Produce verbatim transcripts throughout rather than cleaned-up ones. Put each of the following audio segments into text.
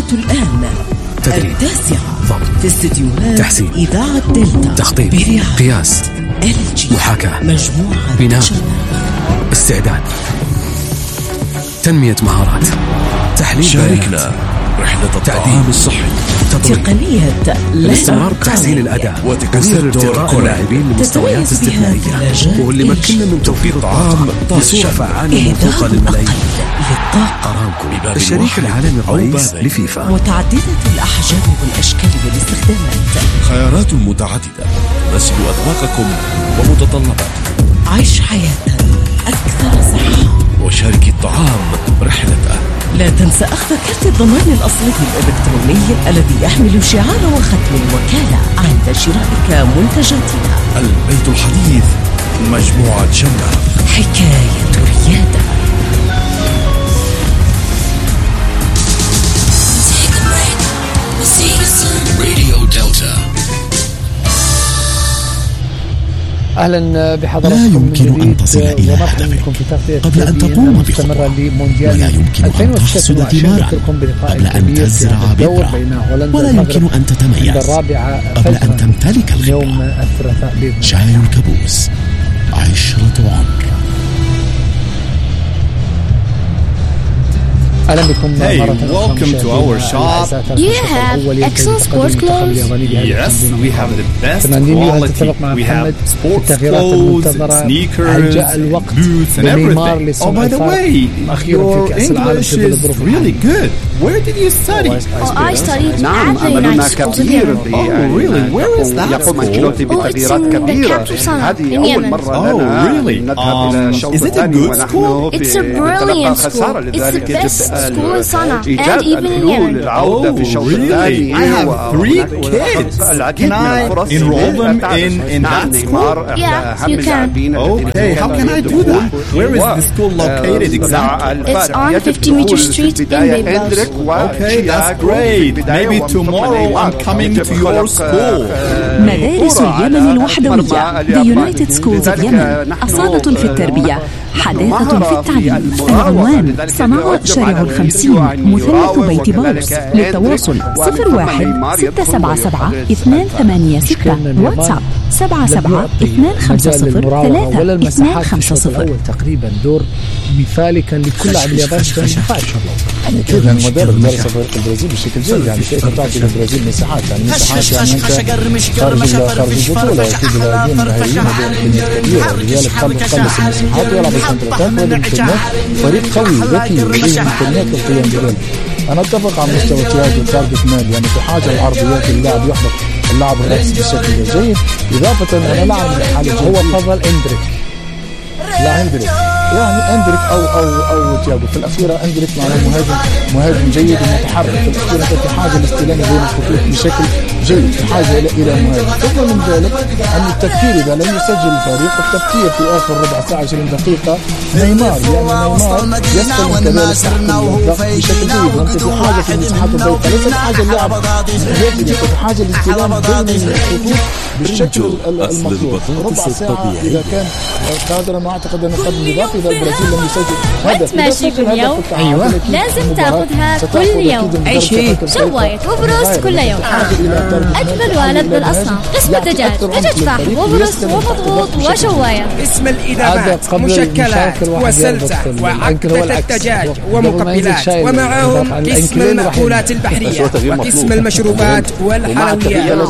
الآن تدريب، التاسعة ضبط، في استديوهات تحسين، إذاعة دلتا، تخطيط، قياس، محاكاة، مجموعة بناء، استعداد، تنمية مهارات، تحليل، شاركنا رحلة الطعام الصحي، تقنية الاستمرار بتحسين الأداء وتكسير دور اللاعبين لمستويات استثنائية، واللي مكننا من توفير الطعام بصورة فعالة وموثوقة للملايين. أرامكو الشريك العالمي الرئيس لفيفا، متعددة الأحجام والأشكال والاستخدامات، خيارات متعددة تمثل أذواقكم ومتطلباتكم. عيش حياة أكثر صحة وشارك الطعام رحلته. لا تنسى أخذ كارت الضمان الأصلي الإلكتروني الذي يحمل شعار وختم الوكالة عند شرائك منتجاتنا. البيت الحديث، مجموعة جنة، حكاية ريادة. راديو دلتا. أهلا بحضراتكم. لا يمكن أن تصل إلى هدفك قبل أن تقوم بخطوة، ولا يمكن أن تحصد ثمارا قبل أن تزرع بذرة، ولا يمكن أن تتميز قبل أن تمتلك الخبرة. شاي الكابوس، عشرة عمر. Hey, welcome to our shop. Do you have excellent sports clothes? Yes, we have the best quality. We have sports clothes, sneakers, boots, and everything. Oh, by the way, your English is really good. Where did you study? Oh, I studied at the United Schools of Yemen. Oh, really? Where is that school? Oh, it's in the capital Sana'a in Yemen. Oh, really? Um, is it a good school? It's a brilliant school. It's the best school in Sana'a and even in Yemen. Oh, really? I have three kids. Can I enroll them in, in that school? Yeah, you can. Okay, how can I do that? Where is the school located exactly? It's on fifty meter street in Byblos. Okay, that's great. Maybe tomorrow I'm coming to your school. مدارس اليمن الوحدوية The United Schools of Yemen، أصالة في التربية، حداثة في التعليم. العنوان صنعاء شارع الخمسين، مثلث بيت بارس. للتواصل صفر واحد ستة سبعة سبعة اثنان ثمانية ستة، واتساب سبعة سبعة اثنان خمسة صفر ثلاثة اثنان خمسة صفر. تقريبا دور مثالي كان لكل لاعب اليابان في الدفاع ان شاء الله. كيف المدرب درس فريق البرازيل بشكل جيد، يعني كيف تعطي البرازيل مساحات، يعني مساحات يعني انت خارج خارج البطوله وتجي لاعبين مهاريين بامكانيات كبيره، لذلك قبل تخلص المساحات ويلعب الكونتراتاك والامكانيات. فريق قوي ذكي لديه امكانيات القيام بذلك. انا اتفق على مستوى تياجو وكارديف مان، يعني في حاجه العرضيات اللاعب يحضر اللاعب الرأس بشكل جيد. اضافه انا لاعب حاله هو فضل اندريك، لا اندريك يعني اندريك او او او تياجو. في الاخيره اندريك مع مهاجم مهاجم جيد ومتحرك. في الاخيره انت في حاجه لاستلام بين الخطوط بشكل جيد، في حاجه الى الى مهاجم. ثم من ذلك ان التفكير اذا لم يسجل الفريق، التفكير في اخر ربع ساعه عشرين دقيقه نيمار، يعني نيمار يستلم كذلك بشكل جيد. وانت في حاجه في المساحات الضيقه، ليس حاجه اللعب يجري، في حاجه الاستلام بين الخطوط بالشكل المطلوب. ربع ساعه اذا كان قادر، ما اعتقد انه قد اضافه اذا البرازيل لم يسجل هدف. ماشي كل يوم. ايوه لازم تاخذها كل يوم. ايش هي؟ شوايه وبروست كل يوم. اجمل ولد بالاصناف، قسم الدجاج، دجاج فحم وبروست ومضغوط وشوايه. اسم الادامات مشكلات وسلسة وعكة الدجاج ومقبلات، ومعهم قسم المأكولات البحرية وقسم المشروبات والحلويات.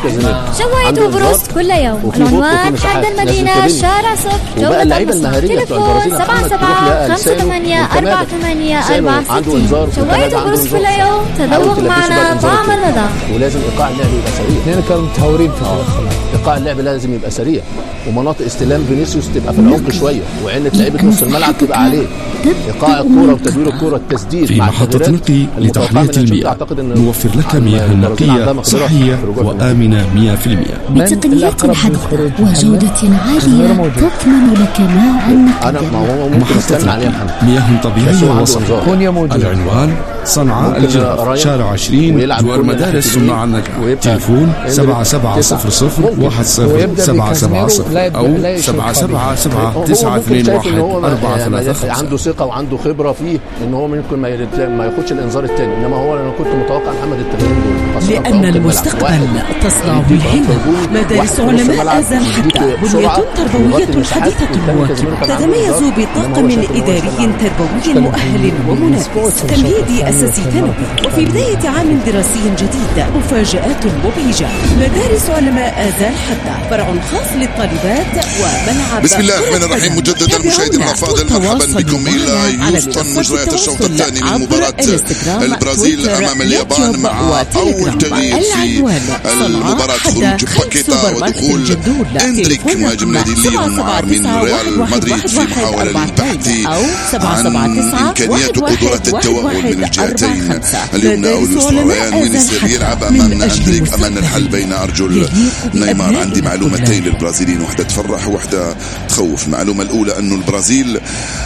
شوايه وبروست كل يوم. العنوان حد المدينة، شارع صفر، جولة المصنع. تليفون سبعة سبعة خمسة ثمانية أربعة ثمانية أربعة ستين. شواية وبروست كل يوم، تذوق معنا طعم الرضا. ولازم ايقاع اللعب يبقى سريع. اثنين كانوا متهورين في الوقت. ايقاع اللعب لازم يبقى سريع، ومناطق استلام فينيسيوس تبقى في العمق شويه، وعينه لعيبه نص الملعب تبقى عليه. ايقاع الكوره وتدوير الكوره، التسديد في محطة نقي لتحلية المياه، نوفر لك مياه نقية صحية وآمنة مئة بالمئة بتقنيات حديثة وجودة عالية تضمن لك ماء نقيا. محطة مياه طبيعية وصحية. العنوان صنعاء الجنوب، شارع عشرين، جوار مدارس صناع النجاح. تليفون سبعة سبعة صفر صفر واحد صفر سبعة سبعة صفر أو سبعة سبعة سبعة تسعة اثنين واحد أربعة ثلاثة خمسة. عنده ثقة وعنده خبرة فيه إن هو ممكن ما ما ياخدش الإنذار الثاني، إنما هو أنا كنت متوقع محمد التغييرين دول لأن المستقبل تصنع بالهمة. مدارس علماء آذان حتى بنية تربوية حديثة مواكبة تتميز بطاقم إداري تربوي مؤهل ومنافس، تمهيدي أساسي ثانوي، وفي بداية عام دراسي جديد مفاجآت مبهجة. مدارس علماء آذان حتى فرع خاص للطالبات وملعب. بسم الله الرحمن الرحيم. مجددا مشاهدينا الأفاضل، مرحبا بكم إلى يوستن، مجريات الشوط الثاني من مباراة البرازيل أمام اليابان، مع أول تغيير في المباراة خروج باكيتا ودخول إندريك مهاجم نادي ليون من ريال مدريد في محاولة للبحث عن إمكانيات وقدرات التوغل من الجهتين اليمنى أو اليسرى. ريان وينيسير يلعب أمام إندريك، أمان الحل بين أرجل نيمار. عندي معلومتين للبرازيليين، واحدة تفرح وواحدة تخوف. المعلومة الأولى أن البرازيل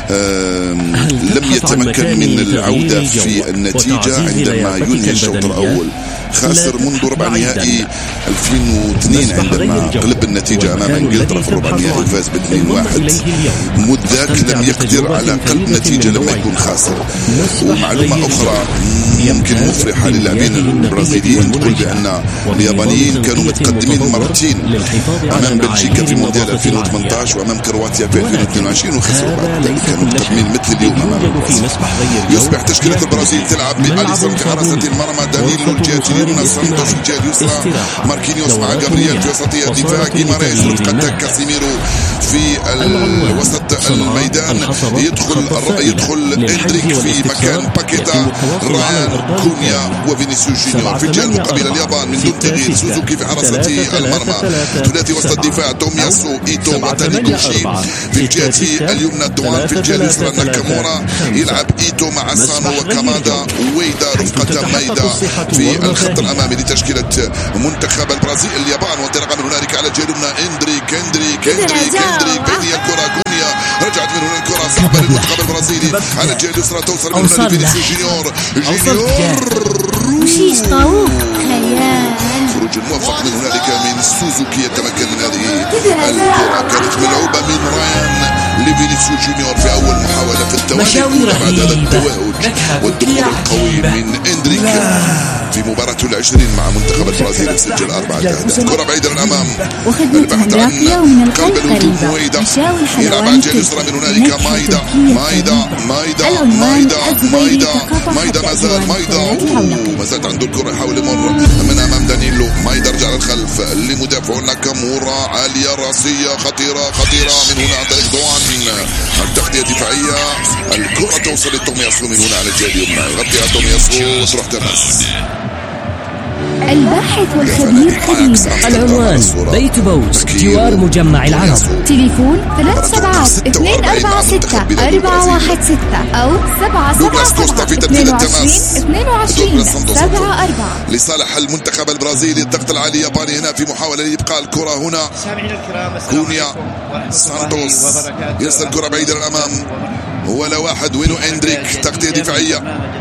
لم يتمكن من العودة في النتيجة عندما ينهي الشوط الأول. خاسر منذ ربع نهائي ألفين واثنين عندما قلب النتيجة أمام إنجلترا في الربع النهائي وفاز باثنين واحد. مذ ذاك لم يقدر على قلب نتيجة لما يكون خاسر. ومعلومة أخرى يمكن مفرحة للاعبين البرازيليين، تقول بأن اليابانيين كانوا متقدمين مرتين أمام بلجيكا في مونديال ألفين وثمانية عشر وأمام كرواتيا في ألفين واثنين وعشرين وخسروا بعد ذلك. كانوا متقدمين مثل اليوم أمام البرازيل. يصبح تشكيلة البرازيل تلعب بأليسون في حراسة المرمى، دانيلو الجهة اليمنى، سانتوس في الجهة اليسرى، ماركينيوس مع جابرييل في وسطية الدفاع، جيماريز رفقة كاسيميرو في وسط الميدان. يدخل يدخل إندريك في مكان باكيتا، ريان، كونيا وفينيسيوس جونيور. في الجهة المقابلة اليابان من دون تغيير، سوزوكي في حراسة المرمى، ثلاثي وسط الدفاع، تومياسو، إيتو وتانيغوشي. في الجهة اليمنى دوان، في الجهة اليسرى ناكامورا. يلعب إيتو مع سانو وكامادا ويدا رفقة مايدا في الخط الأمامي لتشكيلة منتخب البرازيل. اليابان وانطلاقا من هنالك على الجهة اليمنى إندريك إندريك إندريك إندريك بيني الكرة، كونيا رجعت من هنا الكرة صعبة للمنتخب البرازيلي. على الجهة اليسرى توصل من هنا لفينيسيوس جونيور. جونيور وشيش طاووق خيال. خروج موفق من هنالك من سوزوكي، يتمكن من هذه الكرة. كانت ملعوبة من ريان لفينيسيوس جونيور في أول محاولة في التوالي بعد هذا التوهج والدخول القوي من إندريك في مباراة العشرين مع منتخب البرازيل. سجل أربعة أهداف. كرة بعيدة الأمام، البحث عن قلب الهجوم. مويدا يلعب على الجهة اليسرى من هنالك مايدا مايدا مايدا مايدا مايدا مايدا ما زال مايدا ما زالت عنده الكرة، يحاول يمر من أمام دانيلو. مايدا رجع للخلف لمدافع ناكامورا، عالية راسية خطيرة خطيرة من هنا عن طريق دوان. التغطية دفاعية، الكرة توصل لتومياسو من هنا على الجهة اليمنى، يغطيها تومياسو وتروح تماس. الباحث والخبير خبير. العنوان بيت بوت جوار مجمع العرب. تليفون ثلاث سبعات اثنين أربعة ستة أربعة واحد ستة أو سبعة سبعة سبعة اثنين وعشرين اثنين وعشرين سبعة أربعة. لصالح المنتخب البرازيلي الضغط العالي الياباني هنا في محاولة لإبقاء الكرة هنا. كونيا، سانتوس يرسل الكرة بعيدة للأمام، ولا واحد. وينو إندريك، تغطية دفاعية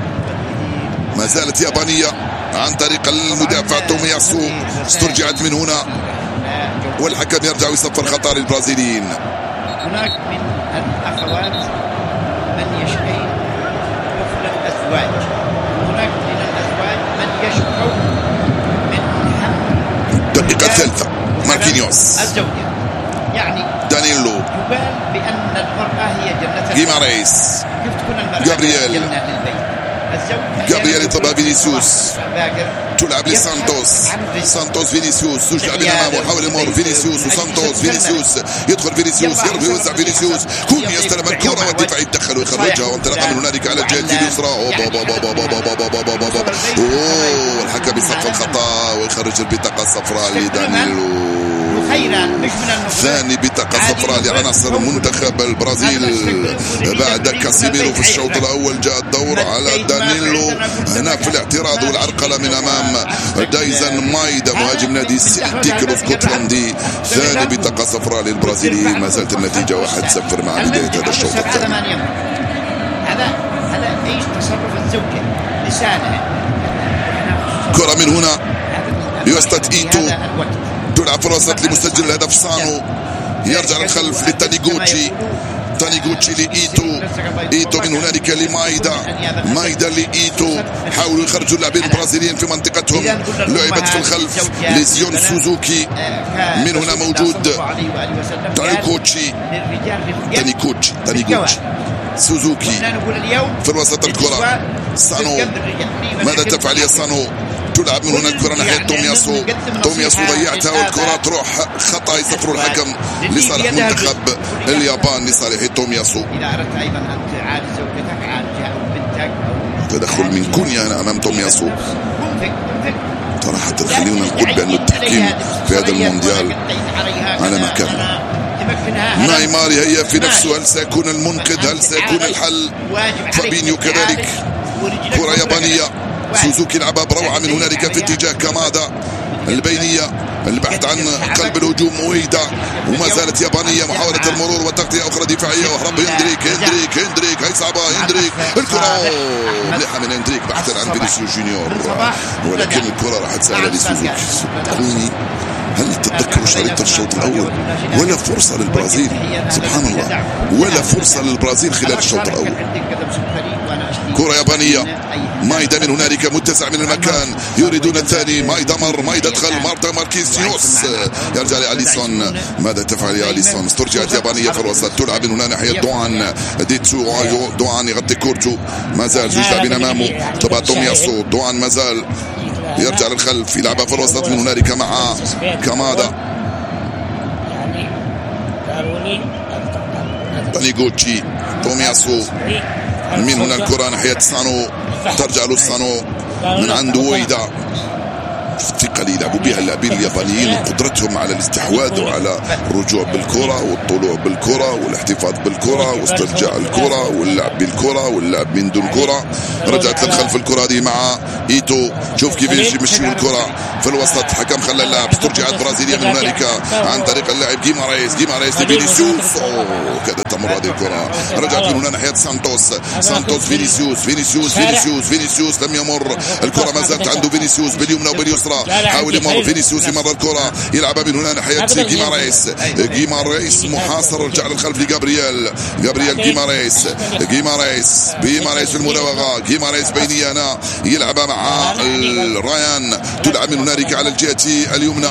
ما زالت يابانية عن طريق المدافع تومياسو. استرجعت من هنا والحكم يرجع ويصفر خطأ للبرازيليين. هناك من الأخوات من يشتهي دخول الأزواج، هناك من الأزواج من يشعر من هم الدقيقة الثالثة. ماركينيوس، الزوجة يعني دانيلو، يبان بأن المرأة هي جنة. جيماريز، كيف تكون المرأة جابرييل، جنة البيت؟ جابرييل يطلبها فينيسيوس، تلعب لسانتوس. سانتوس فينيسيوس، ترجع بالامام وحاول يمر فينيسيوس وسانتوس. فينيسيوس يدخل، فينيسيوس يربي يوزع، فينيسيوس كونيا يستلم الكرة والدفاع يتدخل ويخرجها وانطلاقا من هنالك على الجهة اليسرى. اوه الحكم يصفر الخطأ ويخرج البطاقة الصفراء لدانيلو. ثاني بطاقة صفراء لعناصر منتخب البرازيل بعد كاسيميرو في الشوط الأول. جاء الدور على دانيلو هنا في الاعتراض والعرقلة من أمام دايزن مايدا مهاجم نادي سيلتيك الاسكتلندي. ثاني بطاقة صفراء للبرازيليين. ما زالت النتيجة واحد صفر مع بداية هذا الشوط الثاني. هذا هذا ايش تصرف الزوجة لسانها. كرة من هنا بواسطة إيتو، تلعب في الوسط لمسجل الهدف سانو، يرجع للخلف لتانيغوتشي، تانيغوتشي لإيتو، إيتو من هنالك لمايدا، مايدا لإيتو. حاولوا يخرجوا اللاعبين البرازيليين في منطقتهم، لعبت في الخلف لزيون سوزوكي. من هنا موجود تانيغوتشي، تانيغوتشي تانيغوتشي سوزوكي في الوسط. الكرة سانو، ماذا تفعل يا سانو؟ تلعب من هنا الكرة ناحية تومياسو، تومياسو ضيعتها والكرة تروح خطأ يصفر الحكم لصالح منتخب اليابان، لصالح تومياسو. تدخل من كونيا هنا أمام تومياسو. صراحة خلينا نقول بأن التحكيم في هذا المونديال على ما كان. نايمار هي في نفسه، هل سيكون المنقذ؟ هل سيكون الحل؟ فابينيو كذلك. كرة يابانية، سوزوكي لعبها بروعة من هنالك في اتجاه كامادا، البينية البحث عن قلب الهجوم مويدا، وما زالت يابانية محاولة المرور وتغطية أخرى دفاعية، وهرب هندريك هندريك هندريك هي صعبة هندريك. الكرة مليحة من هندريك بحثا عن فينيسيوس جونيور، ولكن الكرة راحت سهلة لسوزوكي. صدقوني هل تتذكروا شريط الشوط الأول؟ ولا فرصة للبرازيل، سبحان الله، ولا فرصة للبرازيل خلال الشوط الأول. كرة يابانية، مايدا من هنالك متسع من المكان، يريدون الثاني. مايدا مر، مايدا دخل، مارتا ماركيسيوس يرجع لأليسون. ماذا تفعل يا أليسون؟ استرجعت يابانية في الوسط، تلعب من هنا ناحية دوان ديتسو، دوان يغطي كورتو، ما زال زوج لاعبين أمامه تبع تومياسو. دوان ما زال يرجع للخلف، يلعبها في الوسط من هنالك مع كامادا. تانيغوتشي، تومياسو، من هنا الكرة ناحية سانو، ترجع له سانو من عند ويدا. الثقة اللي يلعبوا بها اللاعبين اليابانيين وقدرتهم على الاستحواذ وعلى الرجوع بالكرة والطلوع بالكرة والاحتفاظ بالكرة واسترجاع الكرة واللعب بالكرة واللعب من دون كرة. رجعت للخلف الكرة هذه مع إيتو، شوف كيف يمشي الكرة في الوسط، حكم خلى اللعب، استرجعت برازيليا من هنالك عن طريق اللاعب جيماريز، جيماريز لفينيسيوس، كادت تمر هذه الكرة. رجعت من هنا ناحية سانتوس، سانتوس فينيسيوس، فينيسيوس فينيسيوس فينيسيوس لم يمر الكرة، ما زالت عنده فينيسيوس باليمنى وباليسرى، حاول يمر فينيسيوس، يمر الكرة يلعبها من هنا ناحية جيماريز، جيماريز محاصر، رجع للخلف لجابرييل، جابرييل جيماريز، جيماريز جيماريز في المراوغة، جيماريز بينيانا يلعبها مع رايان، تلعب من هنالك على الجهة اليمنى.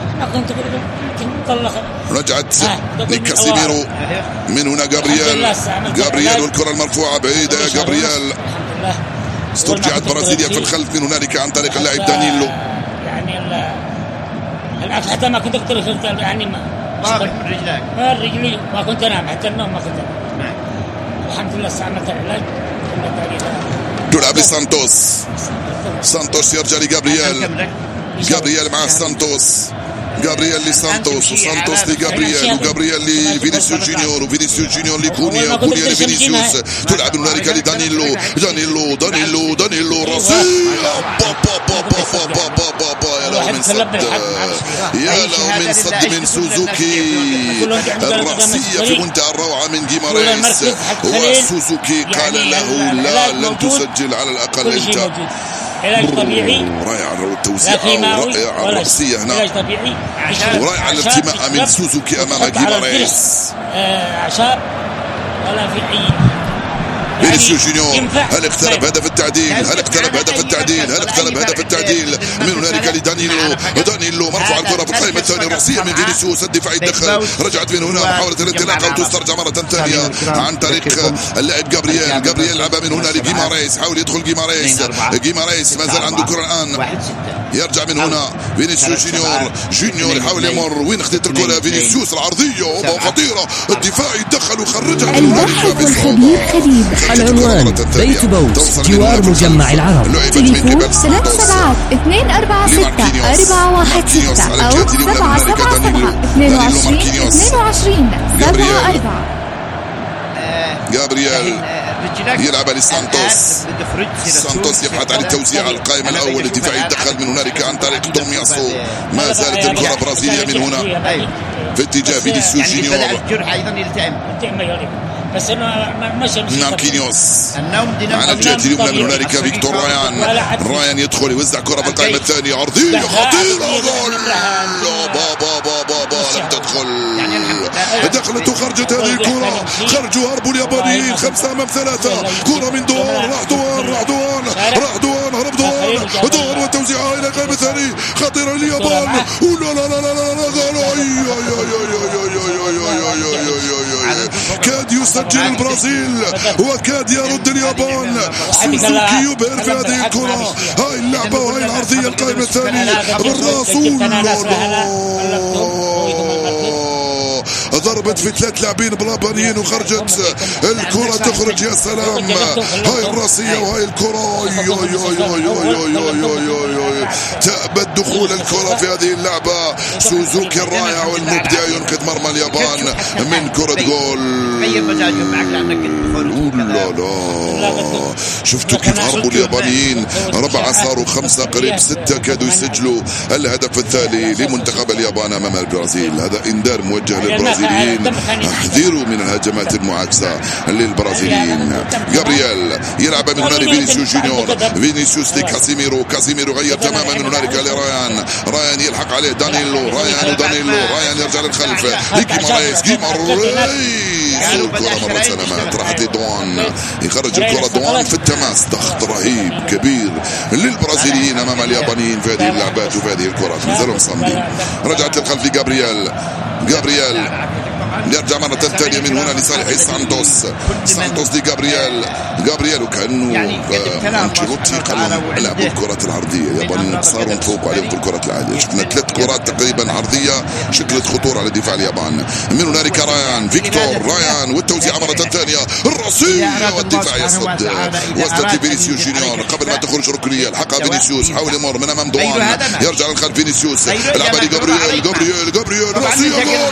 رجعت لكاسيميرو من هنا جابرييل، جابرييل والكرة المرفوعة بعيدة يا جابرييل. استرجعت برازيليا في الخلف من هنالك عن طريق اللاعب دانيلو. يعني العكس، حتى ما كنت اقدر يعني ما واضح من رجلك، ما رجلي ما كنت انام، حتى النوم ما كنت انام. نعم الحمد لله استعملت العلاج. تلعب سانتوس، سانتوس يرجع لجابرييل، جابرييل مع سانتوس، جابرييل لسانتوس، وسانتوس لجابرييل، وجابرييل لفينيسيوس جونيور، وفينيسيوس جونيور لكونيا، وكونيا لفينيسيوس. تلعب من هنالك لدانيلو، دانيلو دانيلو دانيلو راسية، با با با با با با با با يا له من صد، يا له من صد من سوزوكي، الرأسية في منتهى الروعة من جيماريز، وسوزوكي قال له لا، لن تسجل على الأقل أنت. علاج طبيعي رائع التوزيع، ورائع الرأسية هنا، ورائع الارتماء من سوزوكي أمام جيماريز. أعشاب ولا في أي. فينيسيوس جونيور، هل اقترب هدف التعديل؟ هل اقترب هدف التعديل؟ هل اقترب هدف التعديل؟ من هنالك لدانيلو، دانيلو مرفوع الكرة في القائمة الثانية، الرأسية من فينيسيوس، الدفاع يدخل، رجعت من هنا محاولة الانطلاقة وتسترجع مرة ثانية عن طريق اللاعب جابرييل، جابرييل لعبها من هنا لجيماريز، حاول يدخل جيماريز، جيماريز ما زال عنده كرة الآن، يرجع من هنا فينيسيوس جونيور، جونيور يحاول يمر، وين اخذت الكرة فينيسيوس، العرضية خطيرة، الدفاع يدخل وخرجها من هنالك. العنوان بيت بوس جوار مجمع العرب، تليفون ثلاث سبعات اثنين أربعة ستة أربعة واحد ستة أو سبعة سبعة سبعة اثنين وعشرين اثنين وعشرين سبعة أربعة. جابرييل يلعب لسانتوس، سانتوس يبحث عن التوزيع على القائم الأول، الدفاع يدخل من هنالك عن طريق تومياسو، ما زالت الكرة برازيلية من هنا في اتجاه فينيسيوس جونيور. الجرح أيضا يلتئم. بس انه مشى نانكينيوس على الجهة اليمنى من هنالك فيكتور رايان. رايان يدخل يوزع كرة في القائمة الثانية، عرضية خطيرة، جول بابا بابا بابا لم تدخل، دخلت وخرجت هذه الكرة، خرجوا هربوا اليابانيين خمسة أمام ثلاثة. كرة من دوان، راح دوان راح دوان راح دوان هرب دوان دوان وتوزيعها إلى القائمة الثانية، خطيرة لليابان. ولا لا لا لا لا كاد يسجل البرازيل وكاد يرد اليابان. سوزوكي يبهر في هذه الكرة، هاي اللعبة وهاي العرضية القائمة الثانية بالراس. ضربت في ثلاث لاعبين بلابانيين وخرجت الكرة تخرج. يا سلام، هاي الراسية وهاي الكرة تأبد دخول الكرة في هذه اللعبة. سوزوكي الرائع والمبدع ينقذ مرمى اليابان من كرة جول. لا لا شفتوا كيف هربوا اليابانيين، أربعة صاروا خمسة، قريب ستة كادوا يسجلوا الهدف الثاني لمنتخب اليابان أمام البرازيل. هذا إنذار موجه للبرازيليين، احذروا من الهجمات المعاكسة للبرازيليين. جابرييل يلعب من هنالك فينيسيوس جونيور، فينيسيوس لكاسيميرو، كاسيميرو غير تماما من هنالك لرايان، رايان يلحق عليه دانيلو، رايان ودانيلو، رايان يرجع للخلف لجيمارايز، جيمارايز الكرة مرة سلامات راحت لدوان، يخرج الكرة دوان في التماس. ضغط رهيب كبير للبرازيليين امام اليابانيين في هذه اللعبات وفي هذه الكرات، نزلوا صامدين. رجعت للخلف جابرييل، جابرييل يرجع مرة ثانية من هنا لصالح سانتوس، سانتوس دي جابرييل، جابرييل وكأنه أنشيلوتي قالوا لعبوا الكرات العرضية، اليابانيين صاروا فوق عليهم في الكرات العادية. شفنا ثلاث كرات تقريبا عرضية شكلت خطورة على دفاع اليابان. من هنالك رايان، فيكتور رايان والتوزيع مرة ثانية، الرأسية والدفاع يصد، وصلت لفينيسيوس جونيور قبل ما تخرج ركنية، الحقها فينيسيوس، حاول يمر من أمام دوان، يرجع للخلف فينيسيوس، لعبها لجابرييل، جابرييل جابرييل رأسية جول.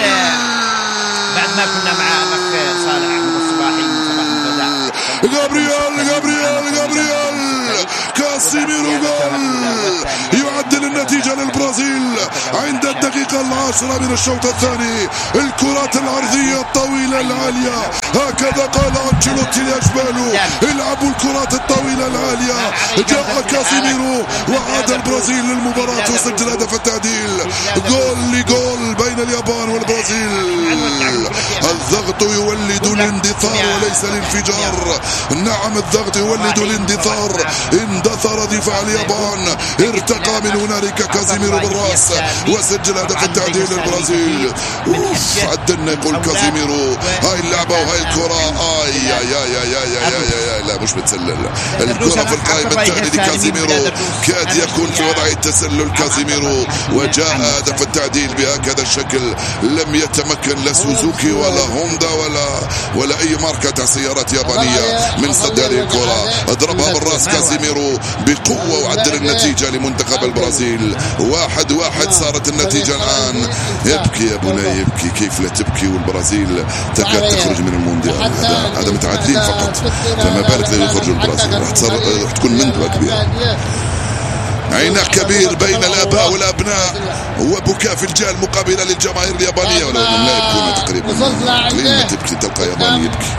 بعد ما كنا مع الاخ صالح الصباحي من صباح الغداء، جابرييل جابرييل جابرييل كاسيميرو جول يعدل النتيجة للبرازيل عند الدقيقة العاشرة من الشوط الثاني. الكرات العرضية الطويلة العالية، هكذا قال أنشيلوتي لأشباله، العبوا الكرات الطويلة العالية. جاء كاسيميرو وعاد البرازيل للمباراة وسجل هدف التعديل. جول لجول بين اليابان والبرازيل. الضغط يولد الاندثار وليس الانفجار. نعم الضغط يولد الاندثار. اندثر دفاع اليابان، ارتقى من هنالك كازيميرو بالراس وسجل هدف التعديل للبرازيل. اوف عدلنا يقول كازيميرو، هاي اللعبة وهاي الكرة. اي يا يا يا يا يا يا لا مش بتسلل الكرة في القائمة الثانية لكازيميرو، كاد يكون في وضع التسلل كازيميرو، وجاء هدف التعديل بهكذا الشكل. لم يتمكن لا سوزوكي ولا هوندا ولا ولا اي ماركة سيارات يابانية من صد هذه الكرة. اضربها بالراس كازيميرو بقوة وعدل النتيجة لمنتخب البرازيل. واحد واحد صارت النتيجة الآن. يبكي يا بني يبكي، كيف لا تبكي والبرازيل تكاد تخرج من المونديال. هذا هذا متعادلين فقط، فما بالك لا يخرجوا البرازيل، راح تصير راح تكون مندوة كبيرة. عناق كبير بين الآباء والأبناء وبكاء في الجهة المقابلة للجماهير اليابانية، ولو أنهم لا يبكون تقريبا. لما تبكي تلقى ياباني يبكي،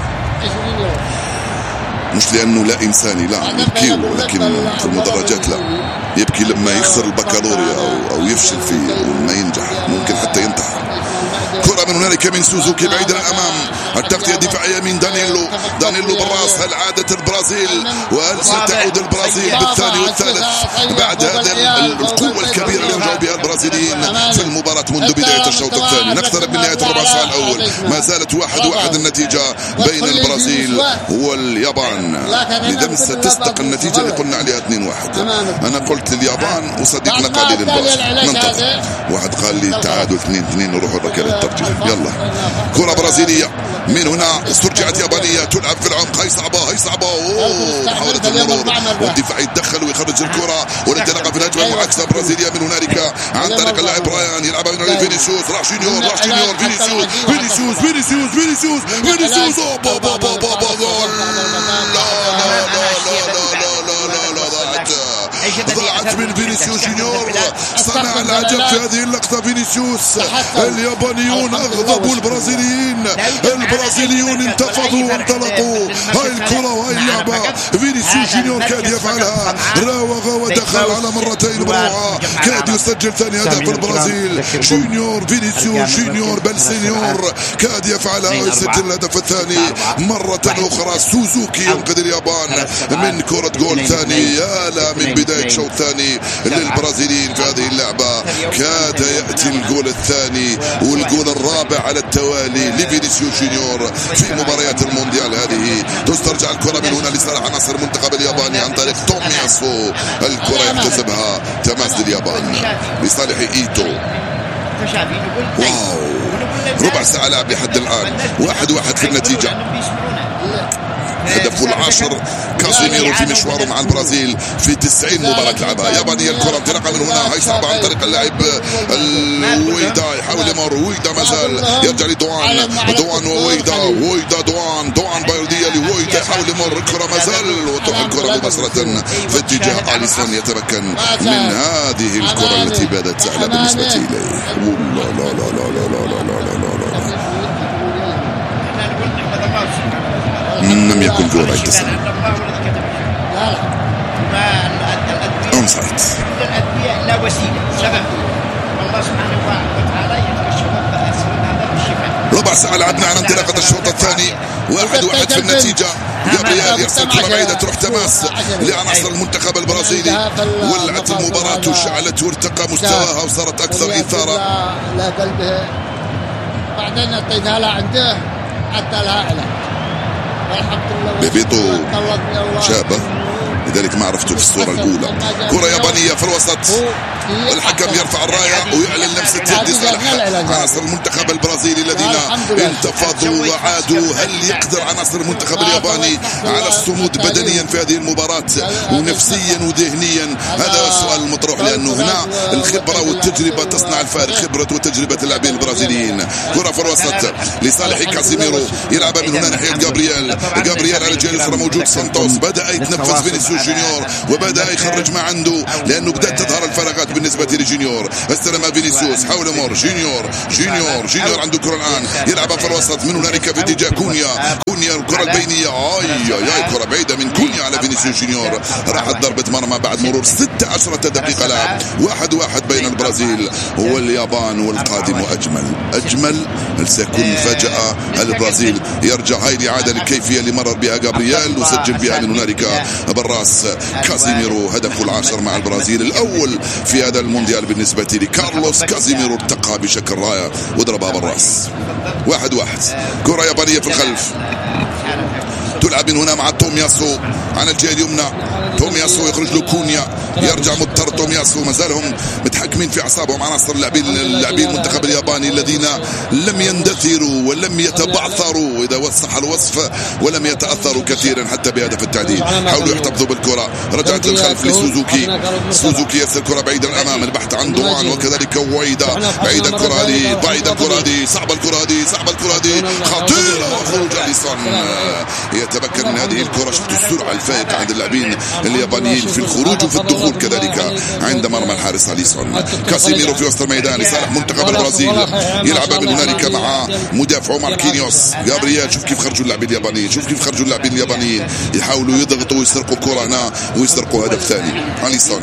مش لأنه لا إنساني، لا يبكي، ولكن في المدرجات لا يبكي لما يخسر البكالوريا أو, أو يفشل فيه أو ما ينجح، ممكن حتى ينتحر. كرة من هنالك من سوزوكي بعيدا الأمام، التغطية الدفاعية من دانيلو، دانيلو بالراس. هل عادت البرازيل وهل ستعود البرازيل بالثاني والثالث بعد هذا القوة الكبيرة اللي رجعوا بها البرازيليين في المباراة منذ بداية الشوط الثاني؟ نقترب من نهاية الربع ساعة الأول، ما زالت واحد واحد النتيجة بين البرازيل واليابان. لذا ستستقل النتيجة اللي قلنا عليها اثنين واحد. أنا قلت لليابان وصديقنا قال لي للبرازيل، ننتظر. واحد قال لي تعادل اثنين اثنين نروح الركلة الترجيح. يلا كرة برازيلية من هنا، استرجعت يابانية تلعب في العمق. هي صعبة هي صعبة. اوه محاولة المرور والدفاع يتدخل ويخرج الكرة والانطلاقة في الهجمة المعاكسة برازيلية من هنالك عن طريق اللاعب رايان، يلعبها من هنالك فينيسيوس، راح جونيور راح جونيور فينيسيوس فينيسيوس فينيسيوس فينيسيوس فينيسيوس اوبا بابا بابا جول. لا لا لا لا لا لا لا لا لا ضاعت ضاعت من فينيسيوس جونيور. صنع العجب في هذه اللقطة فينيسيوس. اليابانيون أغضبوا البرازيليين، البرازيليون انتفضوا وانطلقوا. هاي الكرة وهاي اللعبة فينيسيوس جونيور كاد يفعلها، راوغ ودخل على مرتين بروعة، كاد يسجل ثاني هدف البرازيل. جونيور فينيسيوس جونيور بل سينيور كاد يفعلها ويسجل الهدف الثاني مرة أخرى. سوزوكي ينقذ اليابان من كرة جول ثاني. يا لا من بداية شوط ثاني للبرازيليين في هذه اللعبة، كاد يأتي الجول الثاني والجول الرابع على التوالي لفينيسيوس جونيور في مباريات المونديال هذه. تسترجع الكرة من هنا لصالح عناصر المنتخب الياباني عن طريق تومياسو. الكرة يكتسبها تماس لليابان لصالح إيتو. واو، ربع ساعة لعب لحد الآن، واحد واحد في النتيجة. هدفه العاشر كازيميرو في مشواره مع البرازيل في تسعين مباراة لعبها. يابانية الكرة انطلاقة من هنا، هاي صعبة عن طريق اللاعب الويدا، يحاول يمر ويدا، مازال يرجع لدوان، دوان وويدا، وويدا دوان، دوان بايردية لويدا، يحاول يمر الكرة مازال وتروح الكرة مباشرة في اتجاه أليسون. يتمكن من هذه الكرة التي بادت سهلة بالنسبة إليه. لا لا لا لا لا لا لا لا لا لم يكن جول اتصال. اونسايد. لا وسيله سبب الله سبحانه وتعالى ربع ساعة لعبنا على انطلاقة الشوط الثاني، واحد واحد في النتيجة. جابرييل يرسل كرة بعيدة تروح تماس لعناصر المنتخب البرازيلي. ولعت المباراة وشعلت وارتقى مستواها وصارت أكثر إثارة. لا قلبه بعدين اعطيناها لها عنده حتى لها إله. بيبيتو شابه لذلك ما عرفته في الصورة الأولى. كرة يابانية في الوسط، الحكم يرفع الراية ويعلن لمسة يد لصالح عناصر المنتخب البرازيلي الذين انتفضوا وعادوا. هل يقدر عناصر المنتخب الياباني على الصمود بدنيا في هذه المباراة ونفسيا وذهنيا؟ هذا هو السؤال المطروح، لأنه هنا الخبرة والتجربة تصنع الفارق، خبرة وتجربة اللاعبين البرازيليين. كرة في الوسط لصالح كازيميرو، يلعب من هنا ناحية جابرييل، جابرييل على الجهة اليسرى موجود سانتوس، بدأ يتنفذ فينيسيوس جونيور وبدأ يخرج ما عنده لأنه بدأت تظهر الفراغات بالنسبة لجونيور. استلم فينيسيوس، حاول مور جونيور جونيور جونيور عنده كرة الآن، يلعبها في الوسط من هنالك في اتجاه كونيا، كونيا الكرة البينية، اي اي كرة بعيدة من كونيا على فينيسيوس جونيور. راحت ضربة مرمى بعد مرور ستة عشر دقيقة لعب. واحد واحد بين البرازيل واليابان، والقادم أجمل أجمل سيكون مفاجأة. البرازيل يرجع هاي الإعادة للكيفية اللي مرر بها جابرييل وسجل بها من هنالك بالراس كازيميرو. هدفه العاشر مع البرازيل، الأول في هذا المونديال بالنسبة لي. كارلوس كازيميرو ارتقى بشكل رائع وضربها بالراس. واحد واحد. كرة يابانية في الخلف، تلعب من هنا مع تومياسو على الجهة اليمنى. تومياسو يخرج له كونيا، يرجع مضطر تومياسو. ما زالهم متحكمين في اعصابهم عناصر اللاعبين اللاعبين المنتخب الياباني الذين لم يندثروا ولم يتبعثروا اذا وصح الوصف، ولم يتاثروا كثيرا حتى بهدف التعديل. حاولوا يحتفظوا بالكره، رجعت للخلف لسوزوكي. سوزوكي يرسل الكره بعيدا الامام، البحث عن دوان وكذلك ويدا. بعيده الكره هذه، بعيده الكره هذه، صعبه الكره هذه، صعبه الكره هذه، خطيره وخروج أليسون. يتمكن من هذه الكره. شفت السرعه الفائقه عند اللاعبين اليابانيين في الخروج وفي الدخول كذلك عند مرمى الحارس أليسون. كاسيميرو في وسط الميدان لصالح منتخب البرازيل، يلعب من هنالك مع مدافعه ماركينيوس. جابرييل شوف كيف خرجوا اللاعبين اليابانيين، شوف كيف خرجوا اللاعبين اليابانيين يحاولوا يضغطوا ويسرقوا كرة هنا ويسرقوا هدف ثاني. أليسون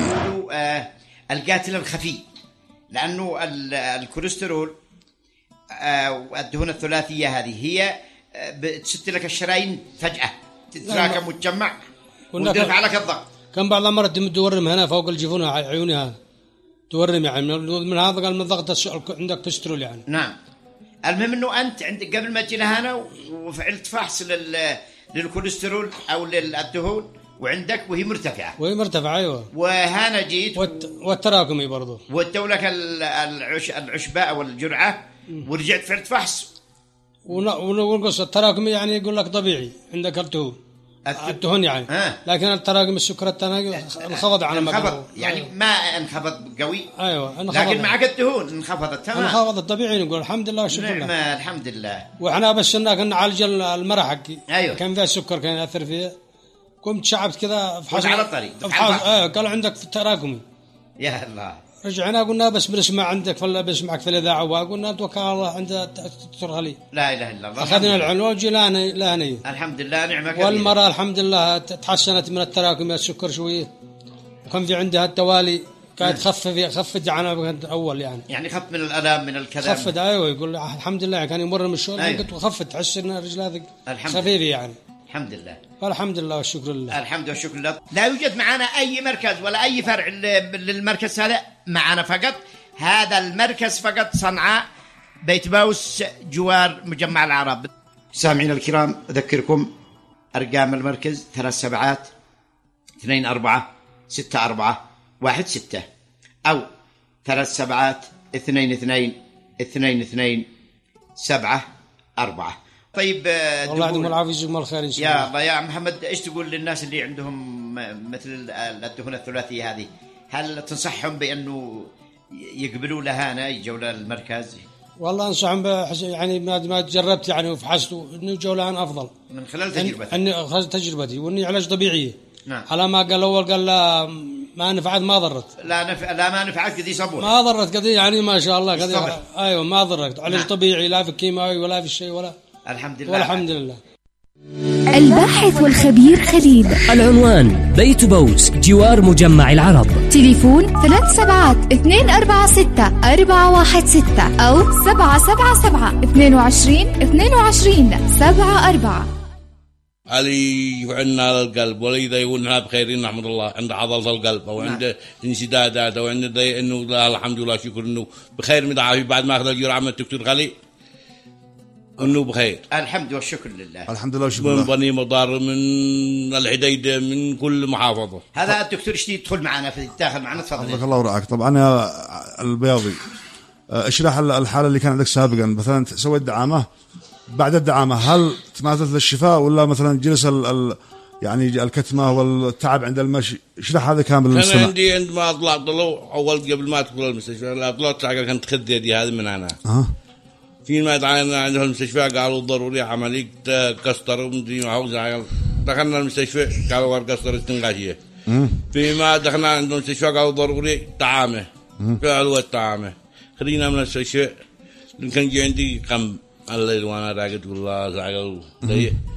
القاتل الخفي، لأنه الكوليسترول والدهون الثلاثية هذه هي بتشت لك الشرايين فجأة، تتراكم وتجمع وترفع عليك الضغط. كم بعض المرات تورم هنا فوق الجفون عيونها تورم، يعني من هذا قال من الضغط عندك كوليسترول يعني. نعم. المهم انه انت عندك قبل ما تجينا هنا وفعلت فحص لل للكوليسترول او للدهون وعندك وهي مرتفعه وهي مرتفعه ايوه. وهنا جيت والت... والتراكمي برضه وادوا لك العش... العشباء والجرعه ورجعت فعلت فحص ونقص التراكمي يعني يقول لك طبيعي عندك الدهون الدهون يعني آه. لكن التراكم السكر الثاني انخفض على ما انخفض يعني أيوة. ما انخفض قوي ايوه انخفض لكن معك الدهون انخفضت تمام انخفضت طبيعي نقول الحمد لله والشكر لله نعم الحمد لله. واحنا بس انك نعالج المرح حقي أيوة. كان فيها السكر كان ياثر فيها قمت شعبت كذا فحص على الطريق اه قالوا عندك في التراكمي يا الله. رجعنا قلنا بس بنسمع عندك فلا بنسمعك في الاذاعه وقلنا توكل على الله عند الدكتور غالي. لا اله الا الله. اخذنا العنوان وجينا لهني الحمد لله نعمه كبيره. والمراه الحمد لله تحسنت من التراكم السكر شويه وكان في عندها التوالي كانت خفف خفت عنها اول يعني يعني خف من الالام من الكلام خفت ايوه يقول الحمد لله كان يمر من الشغل أيوة. كنت خفت تحس ان رجلها خفيفه يعني الحمد لله. والحمد لله والشكر لله. الحمد والشكر لله. لا يوجد معنا اي مركز ولا اي فرع للمركز هذا معنا فقط هذا المركز فقط صنعاء بيت باوس جوار مجمع العرب. سامعين الكرام اذكركم ارقام المركز ثلاث سبعات اثنين أربعة ستة أربعة واحد ستة أو ثلاث سبعات اثنين اثنين اثنين اثنين سبعة أربعة. طيب الله يعطيكم العافية ويجزيكم الخير إن شاء الله. يا الله يا محمد إيش تقول للناس اللي عندهم مثل الدهون الثلاثية هذه؟ هل تنصحهم بأنه يقبلوا لها هنا يجوا للمركز؟ والله أنصحهم يعني ما جربت يعني وفحصت إنه يجوا لها أفضل من خلال تجربتي. إني خلال تجربتي وإني علاج طبيعية. نعم. على ما قال أول قال لا ما نفعت ما ضرت. لا نف... لا ما نفعت قدي صبور. ما ضرت قدي يعني ما شاء الله قدي. أيوة ما ضرت علاج نعم. طبيعي لا في كيماوي ولا في شيء ولا. الحمد لله. والحمد لله. الباحث والخبير خليل. العنوان بيت بوس جوار مجمع العرب. تليفون ثلاث سبعات اثنين أربعة ستة أربعة واحد ستة أو سبعة سبعة سبعة اثنين وعشرين اثنين وعشرين سبعة أربعة. علي يفعلنا على القلب ولذا يقولنا بخير نحمد الله عند عضلة القلب أو عند انسدادات أو عند إنه الحمد لله شكر إنه بخير مدعاه بعد ما أخذ الجرعة من الدكتور غالي إنه بخير. الحمد والشكر لله. الحمد لله والشكر لله. من بني مضار من الحديدة من كل محافظة. هذا الدكتور شتي يدخل معنا في الداخل معنا تفضل. حفظك الله ورعاك. طبعا يا البياضي اشرح الحالة اللي كان عندك سابقا مثلا سويت دعامة بعد الدعامة هل تماثلت للشفاء ولا مثلا جلس ال ال يعني الكتمة والتعب عند المشي اشرح هذا كامل للمستمع. أنا عندي عندما طلعت له أول قبل ما أدخل المستشفى لا طلعت ساعة كانت خد يدي هذه من أنا. أه. فيما تعاينا عند المستشفى قالوا ضروري عملية كسر ومدري ما دخلنا المستشفى قالوا كسر استنقاشية. فيما دخلنا عند المستشفى قالوا ضروري طعامة. قالوا الطعامة. خلينا من المستشفى كان جي عندي قم الليل وانا راقد والله زعل